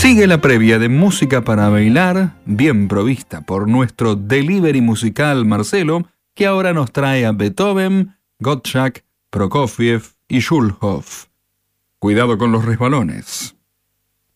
Sigue la previa de Música para Bailar, bien provista por nuestro delivery musical Marcelo, que ahora nos trae a Beethoven, Gottschalk, Prokofiev y Schulhoff. Cuidado con los resbalones.